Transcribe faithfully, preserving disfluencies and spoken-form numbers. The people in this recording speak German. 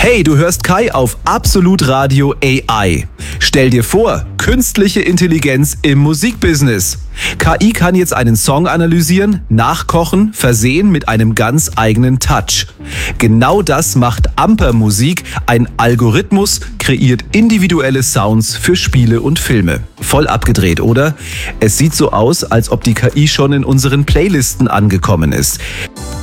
Hey, du hörst Kai auf Absolut Radio A I. Stell dir vor, künstliche Intelligenz im Musikbusiness. K I kann jetzt einen Song analysieren, nachkochen, versehen mit einem ganz eigenen Touch. Genau das macht Amper Musik. Ein Algorithmus kreiert individuelle Sounds für Spiele und Filme. Voll abgedreht, oder? Es sieht so aus, als ob die K I schon in unseren Playlisten angekommen ist.